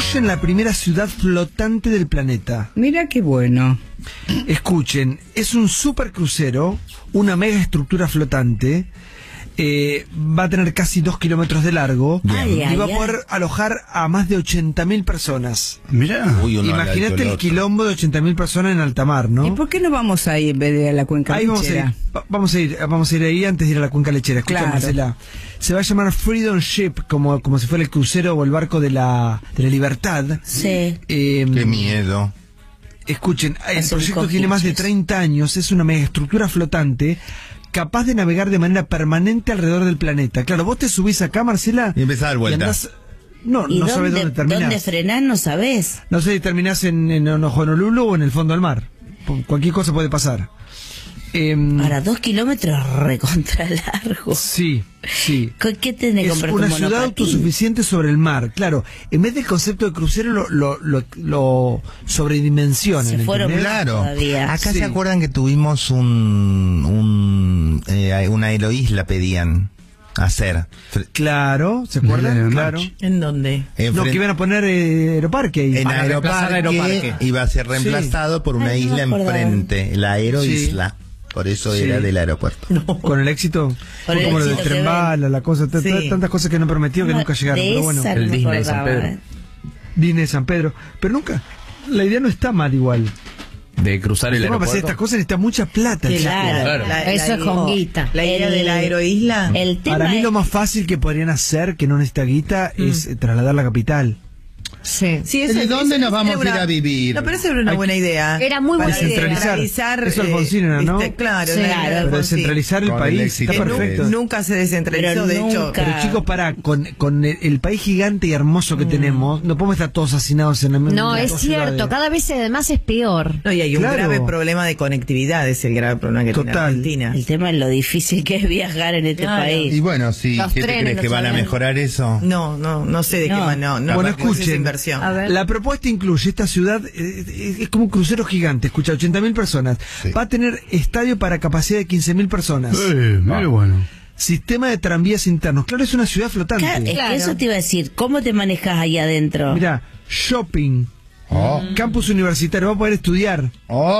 construyen la primera ciudad flotante del planeta. Mira qué bueno. Escuchen, es un supercrucero, una mega estructura flotante. Va a tener casi 2 kilómetros de largo y va a poder alojar a más de 80.000 personas. Mirá. Imagínate el quilombo de 80.000 personas en alta mar, ¿no? ¿Y por qué no vamos ahí en vez de a la cuenca lechera? Vamos a ir ahí antes de ir a la cuenca lechera. Escucha, claro. Marcela. Se va a llamar Freedom Ship, como si fuera el crucero o el barco de la libertad. Sí. Qué miedo. Escuchen, el proyecto tiene más de 30 años, es una mega estructura flotante capaz de navegar de manera permanente alrededor del planeta. Claro, vos te subís acá, Marcela, y empezás a dar vueltas. No sabés dónde terminás. ¿Dónde frenás? No sabés. No sé si terminás en Honolulu o en el fondo del mar. Cualquier cosa puede pasar. Ahora, 2 kilómetros recontra largo. Sí. ¿Qué tenés que comprar? Es una ciudad autosuficiente sobre el mar. Claro, en vez del concepto de crucero lo sobredimensionan. Se fueron, claro. Todavía. Acá se acuerdan que tuvimos una aeroisla pedían hacer. Claro, ¿se acuerdan? Claro. ¿En dónde? No, que iban a poner Aeroparque ahí. En Aeroparque iba a ser reemplazado por una isla enfrente, la aeroisla. Por eso era del aeropuerto. No. Con el éxito, fue como lo del tren bala, la cosa, tantas cosas que no prometió que nunca llegaron. Pero bueno, el Disney de San Pedro. Disney de San Pedro. Pero nunca, la idea no está mal igual. De cruzar el aeropuerto. Para hacer estas cosas necesita mucha plata. Claro. Eso es con guita. La idea de la aeroisla. Para mí lo más fácil que podrían hacer, que no necesita guita, es trasladar la capital. Sí, ¿De dónde nos vamos a ir a vivir? No, pero eso era una buena idea. Era muy buena idea. Descentralizar. Eso Alfonsina, ¿no? Claro, pero descentralizar el país está perfecto. Nunca se descentralizó, de hecho. Pero chicos, con el país gigante y hermoso que tenemos, no podemos estar todos hacinados en la misma. No, es cierto, cada vez además es peor. No, y hay un grave problema de conectividad, es el grave problema que tiene Argentina. El tema es lo difícil que es viajar en este país. Y bueno, sí, ¿qué te crees que van a mejorar eso? No sé de qué manera. Bueno, escuchen. La propuesta incluye esta ciudad, es como un crucero gigante, escucha, 80.000 personas. Sí. Va a tener estadio para capacidad de 15.000 personas. Muy bueno. Sistema de tranvías internos. Claro, es una ciudad flotante. Claro, eso te iba a decir. ¿Cómo te manejas ahí adentro? Mira, shopping. Campus universitario, va a poder estudiar.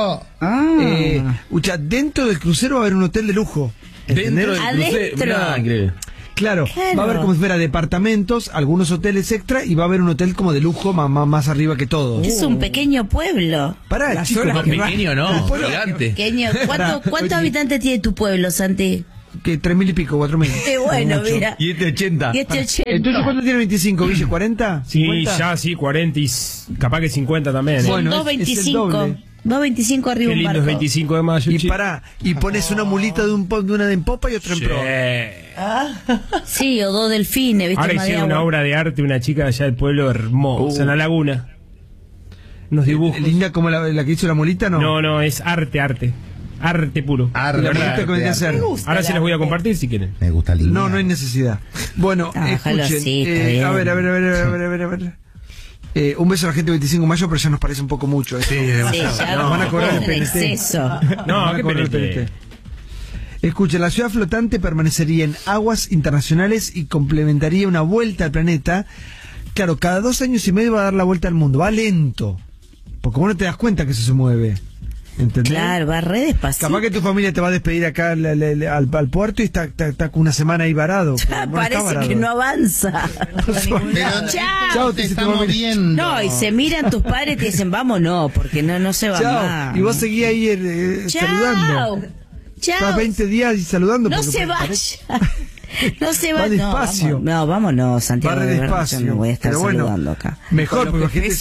Dentro del crucero va a haber un hotel de lujo. Dentro del crucero. Increíble. Claro, va a haber como si fuera departamentos, algunos hoteles extra y va a haber un hotel como de lujo más arriba que todo. Es un pequeño pueblo. Pará, chicos. No, pequeño no, gigante. Pequeño. ¿Cuántos habitantes tiene tu pueblo, Santi? Que 3.000 y pico, 4.000. Qué bueno, mira. Y este 80. Entonces, ¿cuánto tiene 25, Guille? ¿40? Sí, 50? ya sí, 40 y capaz que 50 también. Bueno, 2.25. 2.25 arriba un barco. 25 de mayo. Y pones una mulita de una en popa y otra en proa. Sí, o 2 delfines, ¿viste? Ahora hicieron una obra de arte, una chica allá del pueblo hermosa, en la laguna. Unos dibujos. ¿Linda como la que hizo la mulita? No, es arte. Arte puro. Ahora se las voy a compartir si quieren. Me gusta linda. No hay necesidad. Bueno, escuchen. A ver. Un beso a la gente del 25 de mayo, pero ya nos parece un poco mucho. Sí, ya nos van a cobrar el PNT. Exceso. No, ¿qué PNT? Escuchen, la ciudad flotante permanecería en aguas internacionales y complementaría una vuelta al planeta. Claro, cada 2 años y medio va a dar la vuelta al mundo. Va lento, porque vos no te das cuenta que eso se mueve. ¿Entendés? Claro, va re despacito. Capaz que tu familia te va a despedir acá al puerto y está con una semana ahí varado. Parece que no avanza. Chao, te está moviendo. No, y se miran tus padres y te dicen, vámonos, porque no se va más. Y vos seguís ahí saludando. Chao. Estás 20 días y saludando. No se vaya. No se va. Va despacio. No, vámonos, Santiago. Va despacio. Yo no voy a estar saludando acá. Mejor, porque el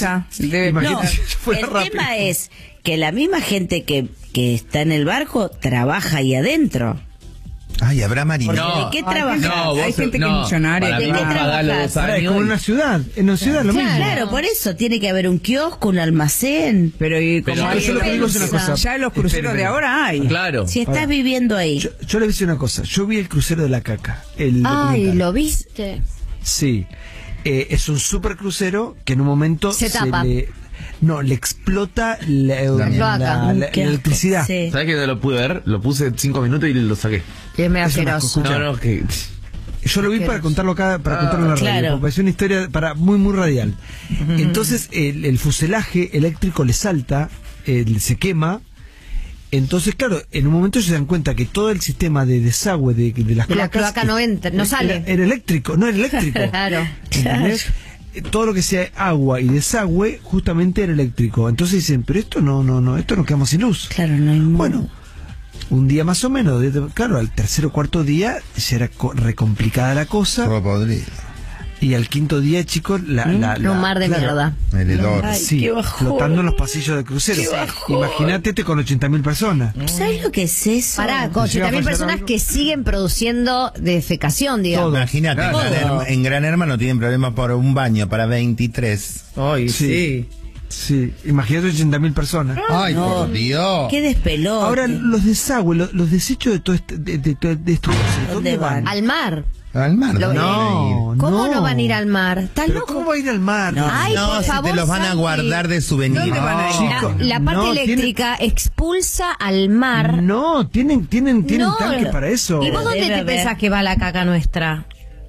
tema es que la misma gente que está en el barco trabaja ahí adentro. Ay, habrá marinos. ¿De qué trabajas? Hay gente que es millonaria. ¿De qué trabajas? Como en una ciudad. En una ciudad lo mismo. Claro, por eso tiene que haber un kiosco, un almacén. Pero yo le digo una cosa. Ya en los cruceros de ahora hay. Claro. Si estás viviendo ahí. Yo le voy a decir una cosa. Yo vi el crucero de la caca. Ay, ¿lo viste? Sí. Es un super crucero que en un momento se tapa. Le explota la electricidad. Sí. ¿Sabes que no lo pude ver? Lo puse 5 minutos y lo saqué. Es medio asqueroso. No, que... Yo lo vi para contarlo acá, para contarlo en la radio, porque es una historia muy, muy radial. Entonces, el fuselaje eléctrico le salta, se quema. Entonces, claro, en un momento se dan cuenta que todo el sistema de desagüe de las cloacas... la cloaca no entra, no sale. Era eléctrico, no era eléctrico. Claro. ¿Entendés? Todo lo que sea agua y desagüe justamente era eléctrico. Entonces dicen, pero esto no, esto nos quedamos sin luz. Claro, no hay modo. Bueno, un día más o menos, claro, al tercer o cuarto día ya era recomplicada la cosa. Todo podrido. Y al quinto día, chicos, un mar de mierda. El hedor. Sí, flotando en los pasillos del crucero. Imagínate con 80.000 personas. ¿Sabes lo que es eso? Pará, con 80.000 personas que siguen produciendo defecación, digamos. Imagínate, en Gran Hermano tienen problemas por un baño para 23. Ay, sí. Sí, imagínate 80.000 personas. Ay, por Dios. Qué despelote. Ahora, los desagües, los desechos de todo de estos ¿dónde van? Al mar. Al mar. ¿Cómo no van a ir al mar? ¿Estás loco? ¿Cómo va a ir al mar? Ay, por si favor, te los van a guardar de souvenir. ¿Dónde van a ir? La parte eléctrica expulsa al mar. No, tienen tanque para eso. ¿Y vos dónde te pensás que va la caca nuestra?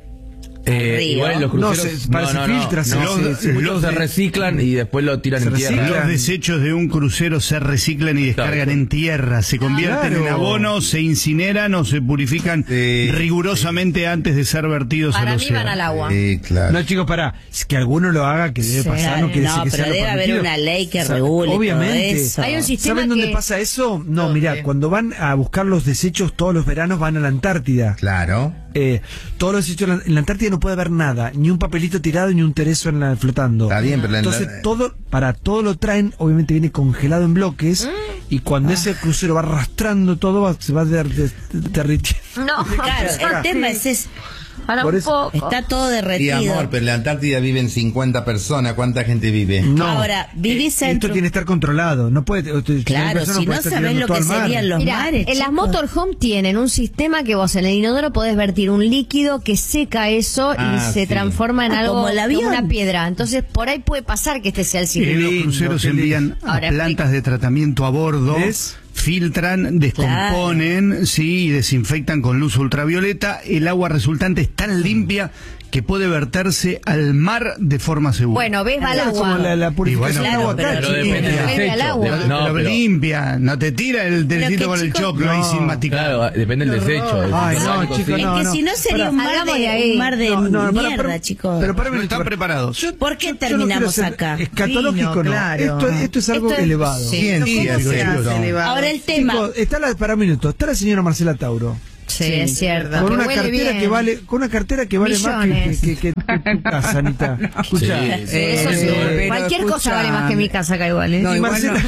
Igual los cruceros filtra, se reciclan y después lo tiran en tierra. Los desechos de un crucero se reciclan y descargan en tierra, se convierten en abono, se incineran o se purifican rigurosamente antes de ser vertidos al océano. Para mí van al agua. Claro. No, chicos, es que alguno lo haga, que debe pasar, no quiere decir que sea pero debe haber una ley que regule obviamente. todo eso. Hay un sistema. ¿Saben dónde pasa eso? No, mirá, cuando van a buscar los desechos todos los veranos van a la Antártida. Claro. Todos los desechos en la Antártida no puede haber nada, ni un papelito tirado ni un tereso flotando. Está bien, pero entonces todo lo traen, obviamente viene congelado en bloques y cuando ese crucero va arrastrando todo se va derritiendo. No, claro, el tema es ese. Por eso, está todo derretido. Y amor, pero en la Antártida viven 50 personas. ¿Cuánta gente vive? No. Ahora, vivís esto tiene que estar controlado. No puede. Claro, si no sabés lo que serían los mares. En las motorhome tienen un sistema que vos en el inodoro podés vertir un líquido que seca eso y se transforma en algo como el avión. Como una piedra. Entonces, por ahí puede pasar que este sea el sistema. Los cruceros envían a plantas de tratamiento a bordo. ¿Ves? Filtran, descomponen, y desinfectan con luz ultravioleta. El agua resultante es tan limpia que puede verterse al mar de forma segura. Bueno, ves al agua. Como la purificación del agua acá. Pero depende del desecho. Pero limpia, no te tira el telecito con el choclo ahí sin masticar. Claro, depende del desecho. Ay, no, chicos, es que si no sería un mar de mierda, chicos. Pero para no están preparados. ¿Por qué terminamos acá? Escatológico, no. Esto es algo elevado. Ahora el tema. Chicos, para un minuto, está la señora Marcela Tauro. Sí, es cierto. Con una cartera que vale millones. Más que tu casa, Anita. Escuchá. Eso sí. Cualquier cosa vale más que mi casa acá igual. Y Marcela...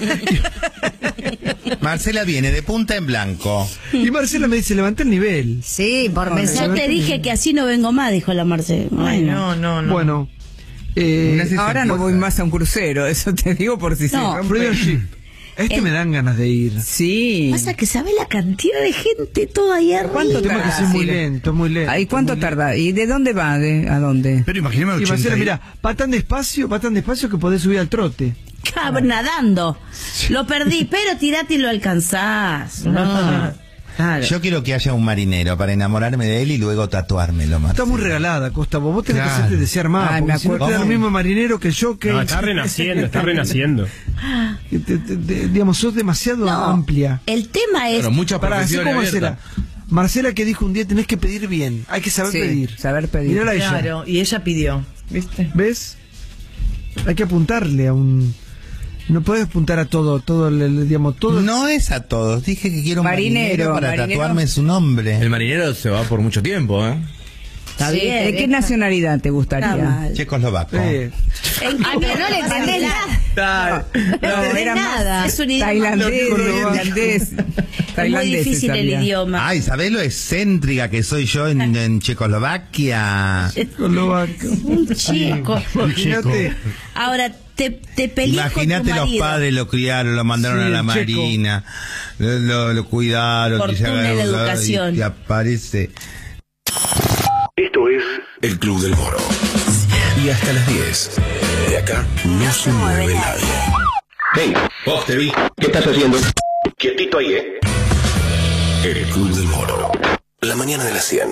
Marcela viene de punta en blanco. Y Marcela me dice, levanta el nivel. Sí, por mensaje. Ya te dije que así no vengo más, dijo la Marcela. Ay, no. Bueno. Ahora no voy más a un crucero, eso te digo por si se rompe. Me dan ganas de ir. Sí. Pasa que sabe la cantidad de gente toda ahí arriba. ¿Cuánto tarda? Que es muy lento. ¿Y cuánto tarda? ¿Y de dónde va? ¿A dónde? Pero imagíname, y Marcela, mira, va tan despacio que podés subir al trote. Nadando. Lo perdí, pero tirate y lo alcanzás. Claro. Yo quiero que haya un marinero para enamorarme de él y luego tatuármelo más. Está muy regalada, Costa. Vos tenés que hacerte desear más. Ay, porque si no te da el mismo marinero que yo. No, está renaciendo. Digamos, sos demasiado amplia. El tema es... Pero mucha profesión abierta. Marcela que dijo un día, tenés que pedir bien. Hay que saber pedir. Saber pedir. Mirala ella. Claro, y ella pidió, ¿viste? ¿Ves? Hay que apuntarle a un... No puedes apuntar a todo, digamos, todo. No es a todos. Dije que quiero un marinero para tatuarme su nombre. El marinero se va por mucho tiempo, Está bien. ¿De qué nacionalidad te gustaría? Checoslovaco. Pero no le entendés nada. No era nada. Es un idioma tailandés. Es muy difícil el idioma. Ay, ¿sabés lo excéntrica que soy yo en Checoslovaquia? Un chico. Imagínate. Ahora, te peleas con tu marido. Imagínate, los padres lo criaron, lo mandaron a la marina, lo cuidaron. Fortuna de la educación. Y aparece... Esto es El Club del Moro. Y hasta las 10. De acá no se mueve nadie. Hey, vos te vi. ¿Qué estás haciendo? Quietito ahí, El Club del Moro. La mañana de las 100.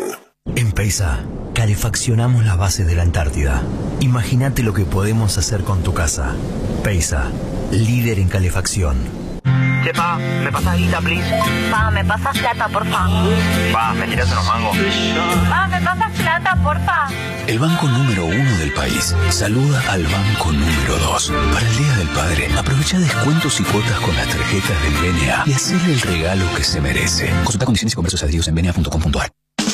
En Peisa, calefaccionamos las bases de la Antártida. Imagínate lo que podemos hacer con tu casa. Peisa, líder en calefacción. Che, pa, ¿me pasas guita, please? Pa, ¿me pasas plata, porfa? Pa, ¿me tirás unos mangos? Pa, ¿me pasas plata, porfa? El banco número 1 del país saluda al banco número 2. Para el Día del Padre, aprovecha descuentos y cuotas con las tarjetas del BNA y hacele el regalo que se merece. Consulta condiciones y comercios adheridos en bna.com.ar.